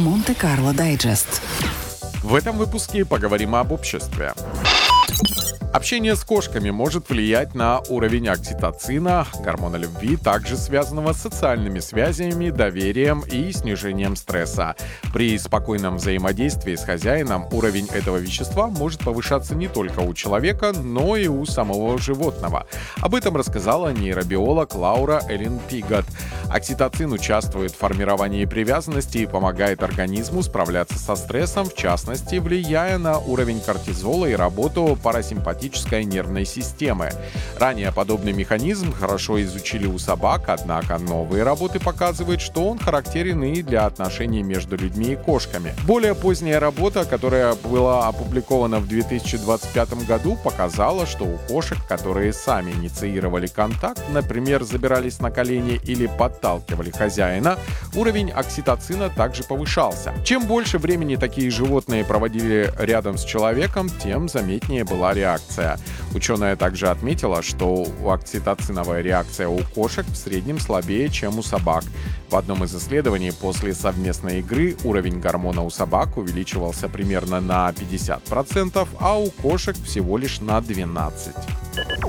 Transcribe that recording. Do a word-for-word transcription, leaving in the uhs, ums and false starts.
Монте-Карло Дайджест. В этом выпуске поговорим об обществе. Общение с кошками может влиять на уровень окситоцина, гормона любви, также связанного с социальными связями, доверием и снижением стресса. При спокойном взаимодействии с хозяином уровень этого вещества может повышаться не только у человека, но и у самого животного. Об этом рассказала нейробиолог Лаура Эллен Пигот. Окситоцин участвует в формировании привязанности и помогает организму справляться со стрессом, в частности, влияя на уровень кортизола и работу парасимпатической нервной системы. Ранее подобный механизм хорошо изучили у собак, однако новые работы показывают, что он характерен и для отношений между людьми и кошками. Более поздняя работа, которая была опубликована в две тысячи двадцать пятом году, показала, что у кошек, которые сами инициировали контакт, например, забирались на колени или подталкивали хозяина, уровень окситоцина также повышался. Чем больше времени такие животные проводили рядом с человеком, тем заметнее была реакция. Ученая также отметила, что окситоциновая реакция у кошек в среднем слабее, чем у собак. В одном из исследований после совместной игры уровень гормона у собак увеличивался примерно на пятьдесят процентов, а у кошек всего лишь на двенадцать процентов.